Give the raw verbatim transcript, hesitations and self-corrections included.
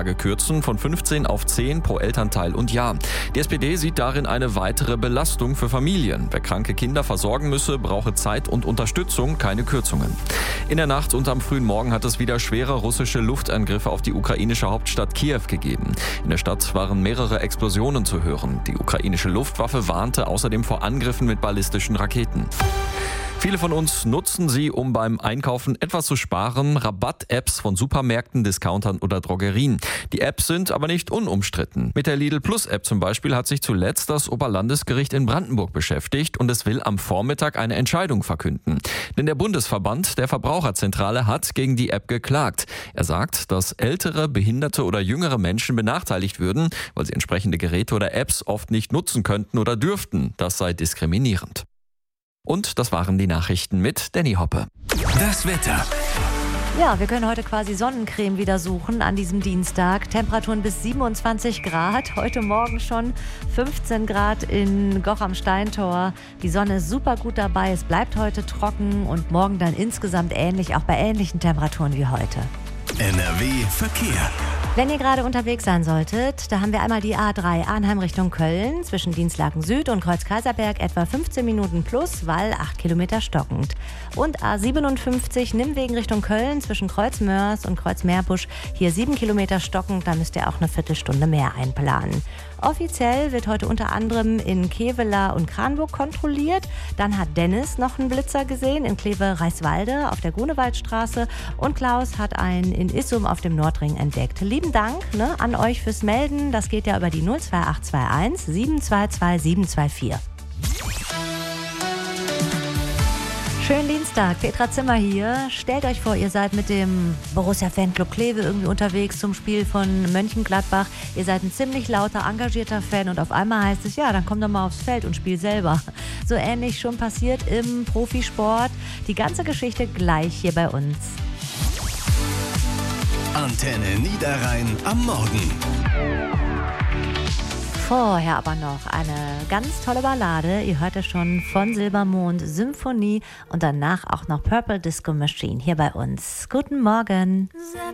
Urlaubstage kürzen von fünfzehn auf zehn pro Elternteil und Jahr. Die S P D sieht darin eine weitere Belastung für Familien. Wer kranke Kinder versorgen müsse, brauche Zeit und Unterstützung, keine Kürzungen. In der Nacht und am frühen Morgen hat es wieder schwere russische Luftangriffe auf die ukrainische Hauptstadt Kiew gegeben. In der Stadt waren mehrere Explosionen zu hören. Die ukrainische Luftwaffe warnte außerdem vor Angriffen mit ballistischen Raketen. Viele von uns nutzen sie, um beim Einkaufen etwas zu sparen. Rabatt-Apps von Supermärkten, Discountern oder Drogerien. Die Apps sind aber nicht unumstritten. Mit der Lidl Plus App zum Beispiel hat sich zuletzt das Oberlandesgericht in Brandenburg beschäftigt und es will am Vormittag eine Entscheidung verkünden. Denn der Bundesverband der Verbraucherzentrale hat gegen die App geklagt. Er sagt, dass ältere, behinderte oder jüngere Menschen benachteiligt würden, weil sie entsprechende Geräte oder Apps oft nicht nutzen könnten oder dürften. Das sei diskriminierend. Und das waren die Nachrichten mit Danny Hoppe. Das Wetter. Ja, wir können heute quasi Sonnencreme wieder suchen an diesem Dienstag. Temperaturen bis siebenundzwanzig Grad. Heute Morgen schon fünfzehn Grad in Goch am Steintor. Die Sonne ist super gut dabei. Es bleibt heute trocken und morgen dann insgesamt ähnlich, auch bei ähnlichen Temperaturen wie heute. N R W Verkehr. Wenn ihr gerade unterwegs sein solltet, da haben wir einmal die A drei Arnheim Richtung Köln, zwischen Dienstlaken Süd und Kreuz-Kaiserberg etwa fünfzehn Minuten plus, weil acht Kilometer stockend. Und A siebenundfünfzig Nimmwegen Richtung Köln, zwischen Kreuzmörs und Kreuzmeerbusch, hier sieben Kilometer stockend, da müsst ihr auch eine Viertelstunde mehr einplanen. Offiziell wird heute unter anderem in Kevela und Kranburg kontrolliert. Dann hat Dennis noch einen Blitzer gesehen in Kleve-Reiswalde auf der Grunewaldstraße und Klaus hat einen in Issum auf dem Nordring entdeckt. Lieben Dank ne, an euch fürs Melden. Das geht ja über die null zwei acht zwei eins sieben zwei zwei sieben zwei vier. Schönen Dienstag, Petra Zimmer hier. Stellt euch vor, ihr seid mit dem Borussia Fanclub Kleve irgendwie unterwegs zum Spiel von Mönchengladbach. Ihr seid ein ziemlich lauter, engagierter Fan und auf einmal heißt es, ja, dann komm doch mal aufs Feld und spiel selber. So ähnlich schon passiert im Profisport. Die ganze Geschichte gleich hier bei uns. Antenne Niederrhein am Morgen. Vorher aber noch eine ganz tolle Ballade. Ihr hört es schon von Silbermond, Symphonie und danach auch noch Purple Disco Machine hier bei uns. Guten Morgen.